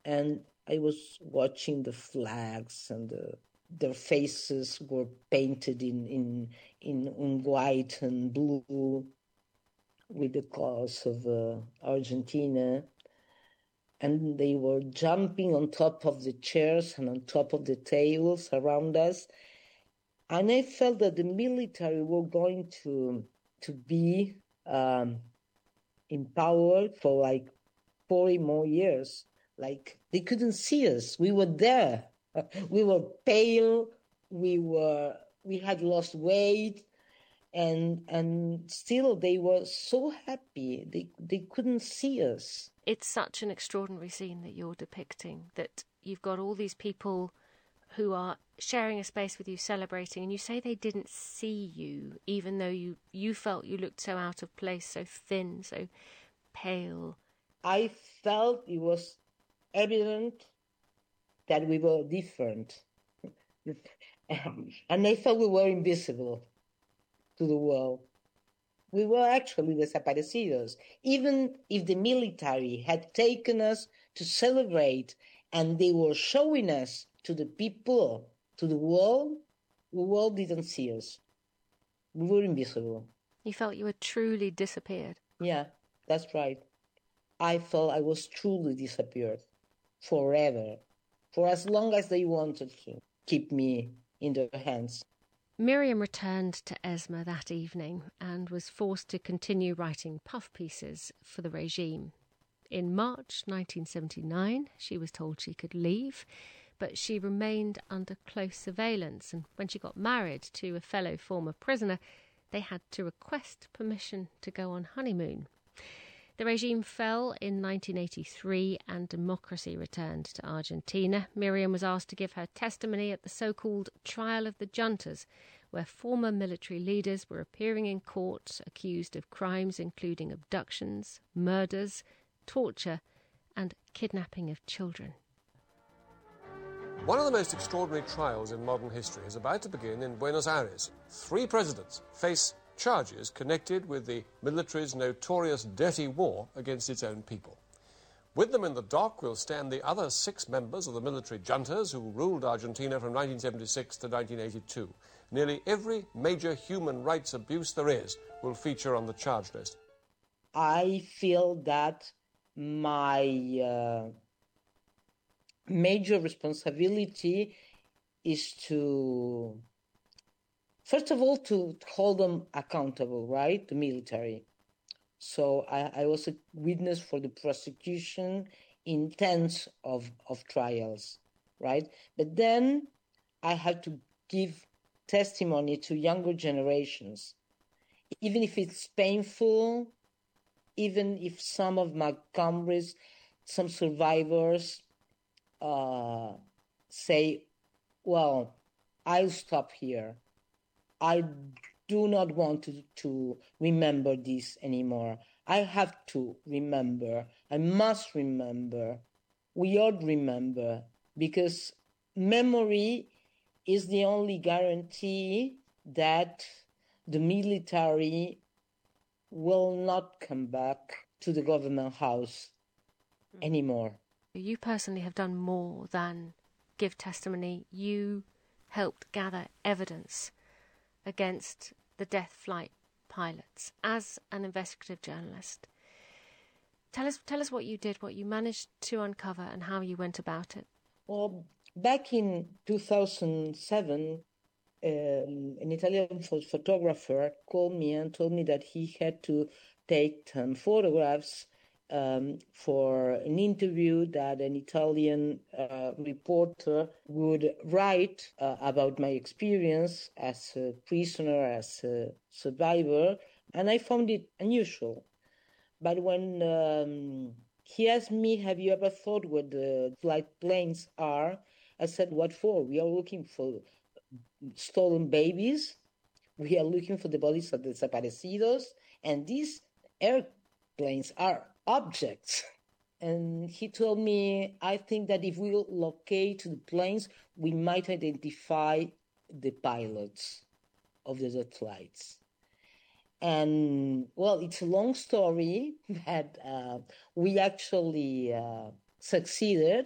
and I was watching the flags, and their faces were painted in white and blue with the colors of Argentina. And they were jumping on top of the chairs and on top of the tables around us. And I felt that the military were going to be empowered for like 40 more years. Like, they couldn't see us. We were there. We were pale. We had lost weight. And still they were so happy. They couldn't see us. It's such an extraordinary scene that you're depicting, that you've got all these people who are sharing a space with you, celebrating, and you say they didn't see you, even though you felt you looked so out of place, so thin, so pale. I felt it was evident that we were different. And I felt we were invisible to the world. We were actually desaparecidos. Even if the military had taken us to celebrate and they were showing us to the people, to the world didn't see us. We were invisible. You felt you had truly disappeared. Yeah, that's right. I felt I was truly disappeared forever, for as long as they wanted to keep me in their hands. Miriam returned to ESMA that evening and was forced to continue writing puff pieces for the regime. In March 1979, she was told she could leave, but she remained under close surveillance, and when she got married to a fellow former prisoner, they had to request permission to go on honeymoon. The regime fell in 1983 and democracy returned to Argentina. Miriam was asked to give her testimony at the so-called Trial of the Juntas, where former military leaders were appearing in court accused of crimes including abductions, murders, torture and kidnapping of children. One of the most extraordinary trials in modern history is about to begin in Buenos Aires. 3 presidents face charges connected with the military's notorious dirty war against its own people. With them in the dock will stand the other 6 members of the military juntas who ruled Argentina from 1976 to 1982. Nearly every major human rights abuse there is will feature on the charge list. I feel that my major responsibility is to, first of all, to hold them accountable, right? The military. So I was a witness for the prosecution in tens of trials, right? But then I had to give testimony to younger generations, even if it's painful, even if some of my comrades, some survivors say, well, I'll stop here. I do not want to remember this anymore. I have to remember. I must remember. We all remember, because memory is the only guarantee that the military will not come back to the government house anymore. You personally have done more than give testimony. You helped gather evidence against the death flight pilots as an investigative journalist. Tell us what you did, what you managed to uncover, and how you went about it. Well, back in 2007, an Italian photographer called me and told me that he had to take some photographs for an interview that an Italian reporter would write about my experience as a prisoner, as a survivor, and I found it unusual. But when he asked me, have you ever thought what the flight planes are? I said, what for? We are looking for stolen babies. We are looking for the bodies of the desaparecidos. And these airplanes are objects. And he told me, I think that if we locate the planes, we might identify the pilots of the dead flights. And, well, it's a long story, but we actually succeeded.